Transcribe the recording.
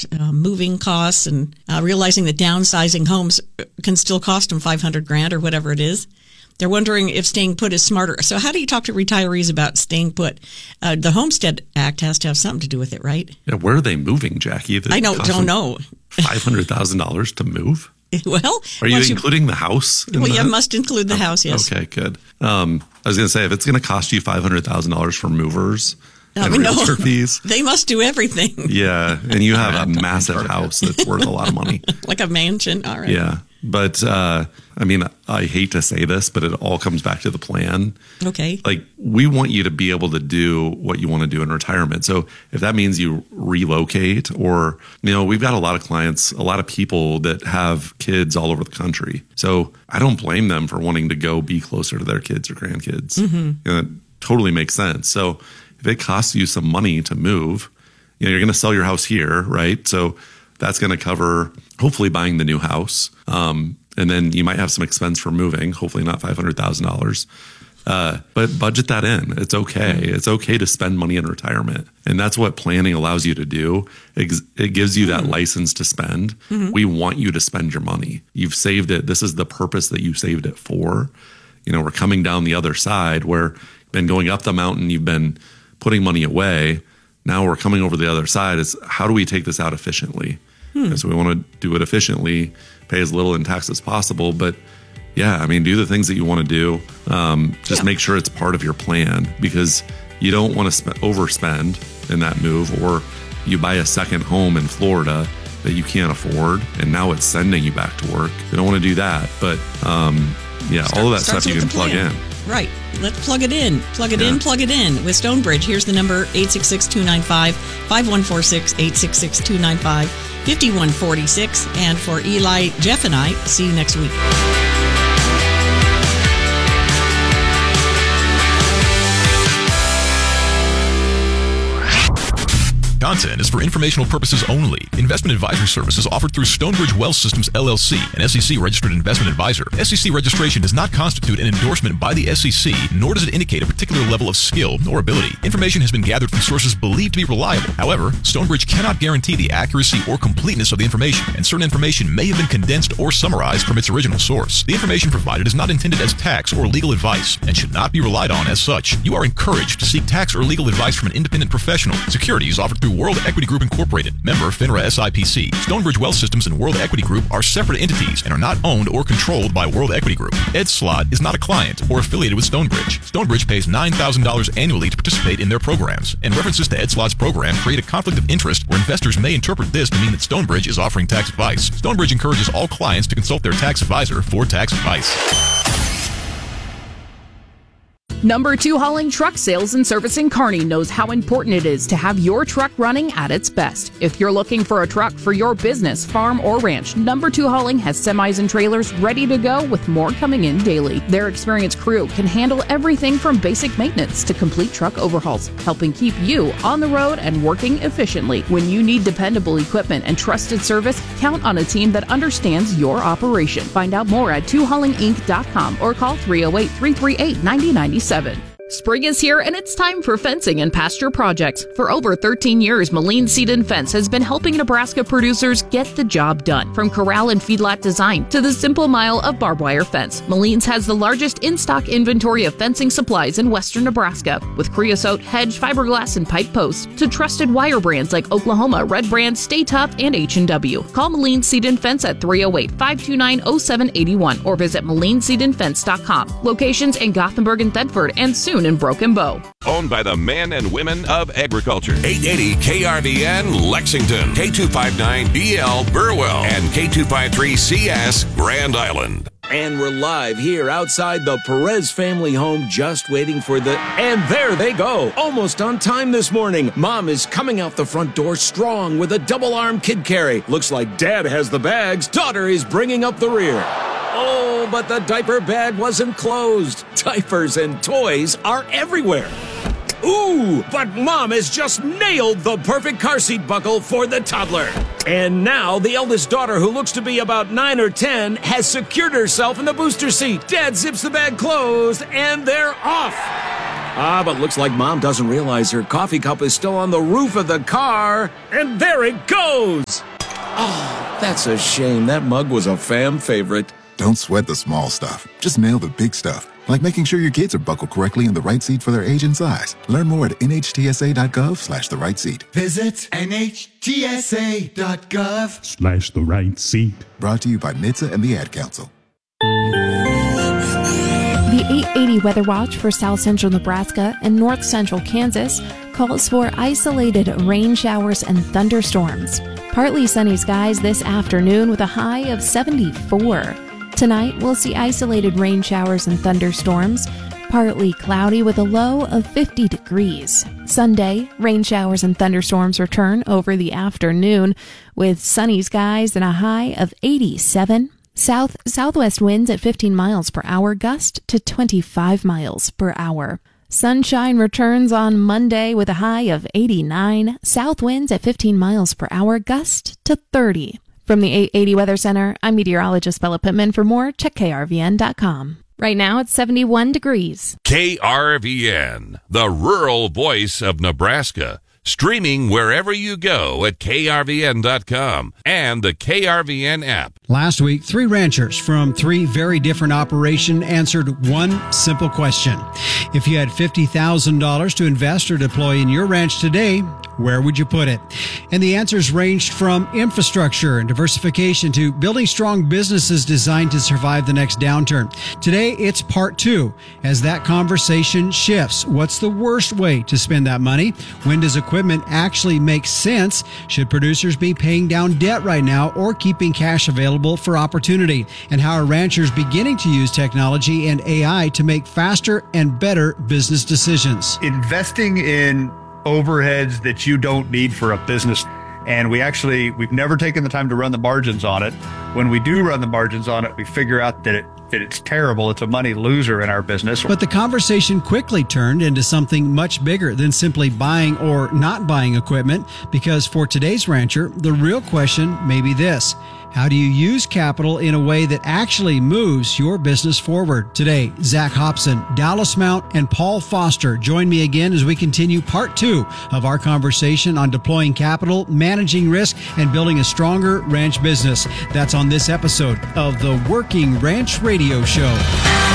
moving costs and realizing that downsizing homes can still cost them $500,000 or whatever it is. They're wondering if staying put is smarter. So how do you talk to retirees about staying put? The Homestead Act has to have something to do with it, right? Yeah, where are they moving, Jackie? I don't know. $500,000 to move? Well, are you including the house? You must include the house, yes. Okay, good. I was going to say, if it's going to cost you $500,000 for movers and realtor fees. They must do everything. Yeah, and you have a massive house that's worth a lot of money. Like a mansion, all right. Yeah, but I hate to say this, but it all comes back to the plan. Okay. Like, we want you to be able to do what you want to do in retirement. So if that means you relocate, or, we've got a lot of clients, a lot of people that have kids all over the country. So I don't blame them for wanting to go be closer to their kids or grandkids. Mm-hmm. It totally makes sense. So if it costs you some money to move, you're going to sell your house here, right? So that's going to cover hopefully buying the new house. And then you might have some expense for moving, hopefully not $500,000. But budget that in. It's okay. Mm-hmm. It's okay to spend money in retirement. And that's what planning allows you to do. It gives you that license to spend. Mm-hmm. We want you to spend your money. You've saved it. This is the purpose that you saved it for. We're coming down the other side where you've been going up the mountain. You've been putting money away. Now we're coming over the other side. Is how do we take this out efficiently? So we want to do it efficiently, pay as little in tax as possible. But do the things that you want to do. Just make sure it's part of your plan, because you don't want to overspend in that move, or you buy a second home in Florida that you can't afford, and now it's sending you back to work. You don't want to do that. But all of that stuff you can plug in. Right. Let's plug it in. Plug it in with Stonebridge. Here's the number, 866-295-5146, 866-295-5146. And for Eli, Jeff, and I, see you next week. Content is for informational purposes only. Investment advisory services offered through Stonebridge Wealth Systems, LLC, an SEC-registered investment advisor. SEC registration does not constitute an endorsement by the SEC, nor does it indicate a particular level of skill or ability. Information has been gathered from sources believed to be reliable. However, Stonebridge cannot guarantee the accuracy or completeness of the information, and certain information may have been condensed or summarized from its original source. The information provided is not intended as tax or legal advice and should not be relied on as such. You are encouraged to seek tax or legal advice from an independent professional. Securities offered through World Equity Group Incorporated, member FINRA SIPC. Stonebridge Wealth Systems and World Equity Group are separate entities and are not owned or controlled by World Equity Group. Ed Slott is not a client or affiliated with Stonebridge. Stonebridge pays $9,000 annually to participate in their programs, and references to Ed Slott's program create a conflict of interest where investors may interpret this to mean that Stonebridge is offering tax advice. Stonebridge encourages all clients to consult their tax advisor for tax advice. Number 2 Hauling Truck Sales and Service in Kearney knows how important it is to have your truck running at its best. If you're looking for a truck for your business, farm, or ranch, Number 2 Hauling has semis and trailers ready to go, with more coming in daily. Their experienced crew can handle everything from basic maintenance to complete truck overhauls, helping keep you on the road and working efficiently. When you need dependable equipment and trusted service, count on a team that understands your operation. Find out more at 2haulinginc.com or call 308-338-9097. Spring is here, and it's time for fencing and pasture projects. For over 13 years, Moline Seed and Fence has been helping Nebraska producers get the job done. From corral and feedlot design to the simple mile of barbed wire fence, Moline's has the largest in-stock inventory of fencing supplies in western Nebraska, with creosote, hedge, fiberglass, and pipe posts, to trusted wire brands like Oklahoma, Red Brand, Stay Tough, and H&W. Call Moline Seed and Fence at 308-529-0781 or visit MolineSeedandFence.com. Locations in Gothenburg and Thedford, and soon in Broken Bow. Owned by the men and women of agriculture. 880 KRVN Lexington, K259BL Burwell, and K253CS Grand Island. And we're live here outside the Perez family home, just waiting for and there they go, almost on time this morning. Mom is coming out the front door strong with a double-arm kid carry. Looks like Dad has the bags. Daughter is bringing up the rear. Oh, but the diaper bag wasn't closed. Diapers and toys are everywhere. Ooh, but Mom has just nailed the perfect car seat buckle for the toddler. And now the eldest daughter, who looks to be about 9 or 10, has secured herself in the booster seat. Dad zips the bag closed, and they're off. But looks like Mom doesn't realize her coffee cup is still on the roof of the car. And there it goes! Oh, that's a shame. That mug was a fam favorite. Don't sweat the small stuff. Just nail the big stuff. Like making sure your kids are buckled correctly in the right seat for their age and size. Learn more at nhtsa.gov/the right seat. Visit nhtsa.gov/the right seat. Brought to you by NHTSA and the Ad Council. The 880 Weather Watch for South Central Nebraska and North Central Kansas calls for isolated rain showers and thunderstorms. Partly sunny skies this afternoon with a high of 74. Tonight, we'll see isolated rain showers and thunderstorms. Partly cloudy with a low of 50 degrees. Sunday, rain showers and thunderstorms return over the afternoon with sunny skies and a high of 87. Southwest winds at 15 miles per hour, gust to 25 miles per hour. Sunshine returns on Monday with a high of 89. South winds at 15 miles per hour, gust to 30. From the 880 Weather Center, I'm meteorologist Bella Pittman. For more, check krvn.com. Right now, it's 71 degrees. KRVN, the rural voice of Nebraska. Streaming wherever you go at krvn.com and the KRVN app. Last week, 3 ranchers from 3 very different operations answered one simple question. If you had $50,000 to invest or deploy in your ranch today, where would you put it? And the answers ranged from infrastructure and diversification to building strong businesses designed to survive the next downturn. Today, it's part 2 as that conversation shifts. What's the worst way to spend that money? When does equipment actually make sense? Should producers be paying down debt right now or keeping cash available for opportunity? And how are ranchers beginning to use technology and AI to make faster and better business decisions? Investing in overheads that you don't need for a business. And we've never taken the time to run the margins on it. When we do run the margins on it, we figure out that it's terrible. It's a money loser in our business. But the conversation quickly turned into something much bigger than simply buying or not buying equipment, because for today's rancher, the real question may be this: how do you use capital in a way that actually moves your business forward? Today, Zach Hobson, Dallas Mount, and Paul Foster join me again as we continue part 2 of our conversation on deploying capital, managing risk, and building a stronger ranch business. That's on this episode of the Working Ranch Radio Show.